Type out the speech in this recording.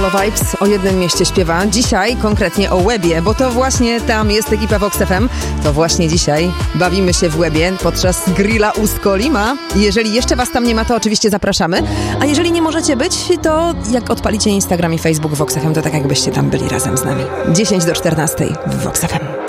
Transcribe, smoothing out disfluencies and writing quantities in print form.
Solo Vibes o jednym mieście śpiewa. Dzisiaj konkretnie o Łebie, bo to właśnie tam jest ekipa Vox FM. To właśnie dzisiaj bawimy się w Łebie podczas grilla u Skolima. Jeżeli jeszcze was tam nie ma, to oczywiście zapraszamy. A jeżeli nie możecie być, to jak odpalicie Instagram i Facebook Vox FM, to tak jakbyście tam byli razem z nami. 10 do 14 w Vox FM.